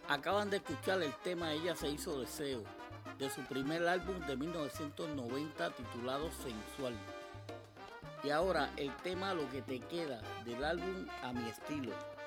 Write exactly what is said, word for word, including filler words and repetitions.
Acaban de escuchar el tema Ella se hizo deseo, de su primer álbum de mil novecientos noventa titulado Sensual. Y ahora el tema Lo que te queda, del álbum A mi estilo.